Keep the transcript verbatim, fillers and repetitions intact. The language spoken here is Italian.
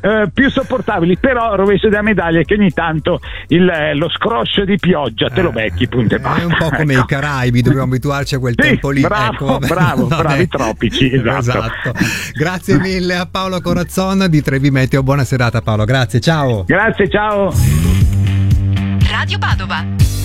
eh, più sopportabili, però rovescio della medaglia è che ogni tanto il, lo scroscio di pioggia te lo becchi, punto e basta. È un po' come ecco. i Caraibi, dobbiamo abituarci a quel sì, tempo lì. Bravo, ecco, bravo, vabbè. bravi tropici, esatto. esatto. Grazie mille a Paolo Corazzon di Trevi Meteo, buona serata Paolo, grazie, ciao. Grazie, ciao. Radio Padova.